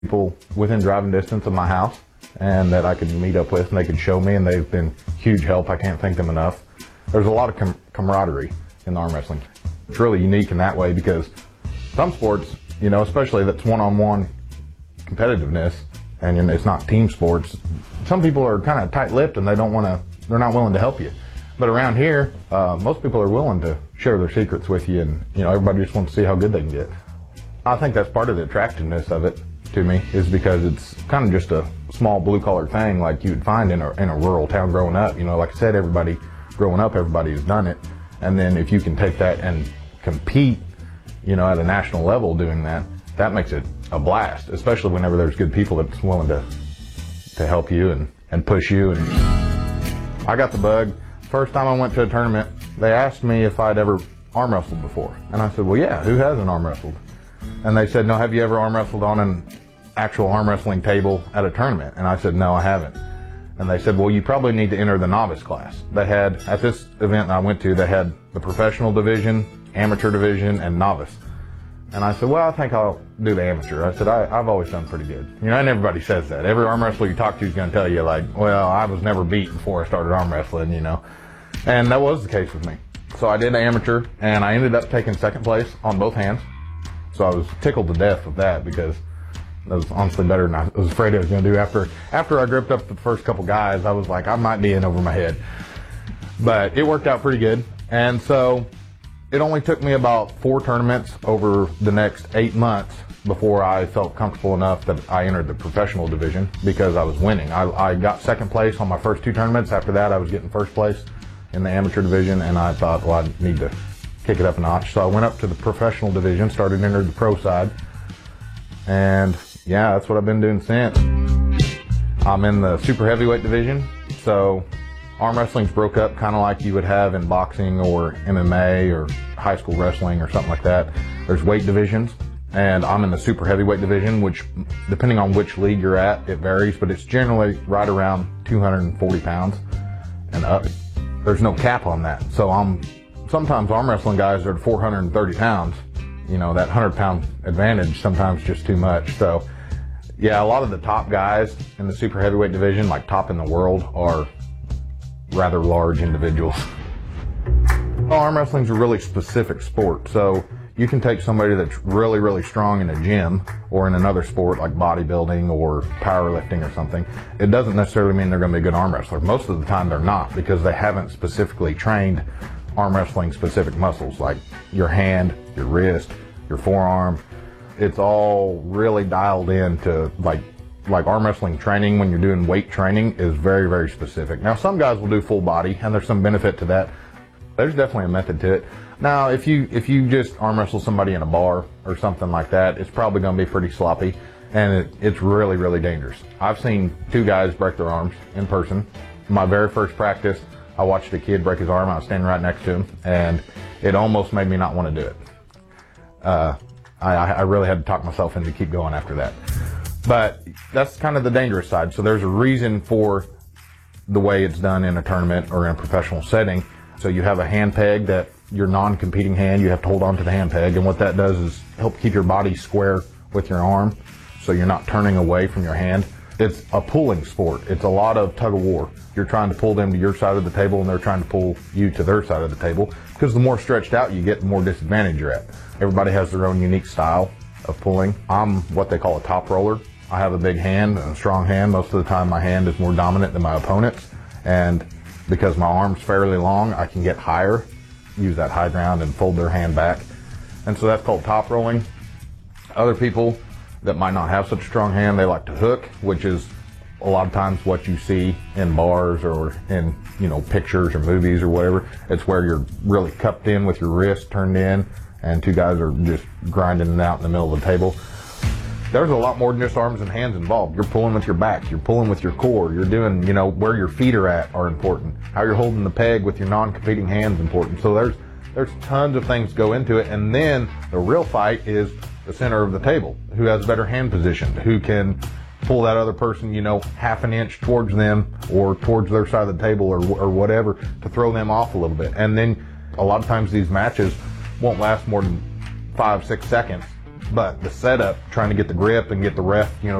People within driving distance of my house and that I could meet up with and they could show me, and they've been huge help. I can't thank them enough. There's a lot of camaraderie in arm wrestling. It's really unique in that way because some sports, especially that's one-on-one competitiveness and it's not team sports, some people are kind of tight-lipped and they're not willing to help you. But around here, most people are willing to share their secrets with you, and everybody just wants to see how good they can get. I think that's part of the attractiveness of it to me, is because it's kind of just a small blue-collar thing like you'd find in a rural town growing up. Like I said, everybody has done it. And then if you can take that and compete, at a national level doing that, that makes it a blast, especially whenever there's good people that's willing to help you and push you. And I got the bug. First time I went to a tournament, they asked me if I'd ever arm wrestled before. And I said, well, yeah, who hasn't arm wrestled? And they said, no, have you ever arm wrestled on an actual arm wrestling table at a tournament? And I said, no, I haven't. And they said, well, you probably need to enter the novice class. They had, at this event I went to, they had the professional division, amateur division, and novice. And I said, well, I think I'll do the amateur. I said, I've always done pretty good. And everybody says that. Every arm wrestler you talk to is going to tell you, like, well, I was never beat before I started arm wrestling, And that was the case with me. So I did amateur, and I ended up taking second place on both hands. So I was tickled to death with that because that was honestly better than I was afraid I was going to do. After I gripped up the first couple guys, I was like, I might be in over my head. But it worked out pretty good. And so it only took me about 4 tournaments over the next 8 months before I felt comfortable enough that I entered the professional division because I was winning. I got second place on my first 2 tournaments. After that, I was getting first place in the amateur division, and I thought, well, I need to kick it up a notch. So I went up to the professional division, started entering the pro side, and yeah, that's what I've been doing since. I'm in the super heavyweight division, so arm wrestling's broke up kind of like you would have in boxing or MMA or high school wrestling or something like that. There's weight divisions, and I'm in the super heavyweight division, which depending on which league you're at, it varies, but it's generally right around 240 pounds and up. There's no cap on that. So sometimes arm wrestling guys are at 430 pounds. That 100-pound advantage sometimes just too much. So yeah, a lot of the top guys in the super heavyweight division, like top in the world, are rather large individuals. Arm wrestling's a really specific sport. So you can take somebody that's really, really strong in a gym or in another sport like bodybuilding or powerlifting or something. It doesn't necessarily mean they're going to be a good arm wrestler. Most of the time they're not, because they haven't specifically trained arm wrestling specific muscles like your hand, your wrist, your forearm. It's all really dialed in to like arm wrestling training when you're doing weight training is very, very specific. Now some guys will do full body and there's some benefit to that. There's definitely a method to it. Now if you just arm wrestle somebody in a bar or something like that, it's probably going to be pretty sloppy, and it's really, really dangerous. I've seen 2 guys break their arms in person. My very first practice, I watched a kid break his arm. I was standing right next to him, and it almost made me not want to do it. I really had to talk myself into keep going after that. But that's kind of the dangerous side. So there's a reason for the way it's done in a tournament or in a professional setting. So you have a hand peg that your non-competing hand, you have to hold on to the hand peg, and what that does is help keep your body square with your arm so you're not turning away from your hand. It's a pulling sport. It's a lot of tug of war. You're trying to pull them to your side of the table and they're trying to pull you to their side of the table, because the more stretched out you get, the more disadvantage you're at. Everybody has their own unique style of pulling. I'm what they call a top roller. I have a big hand and a strong hand. Most of the time my hand is more dominant than my opponent's, and because my arm's fairly long, I can get higher, use that high ground and fold their hand back. And so that's called top rolling. Other people that might not have such a strong hand, they like to hook, which is a lot of times what you see in bars or in, pictures or movies or whatever. It's where you're really cupped in with your wrist turned in and 2 guys are just grinding it out in the middle of the table. There's a lot more than just arms and hands involved. You're pulling with your back, you're pulling with your core, you're doing, where your feet are at are important. How you're holding the peg with your non-competing hands is important. So there's tons of things go into it. And then the real fight is the center of the table. Who has better hand position? Who can pull that other person, half an inch towards them or towards their side of the table or whatever to throw them off a little bit. And then a lot of times these matches won't last more than 5-6 seconds. But the setup, trying to get the grip and get the ref,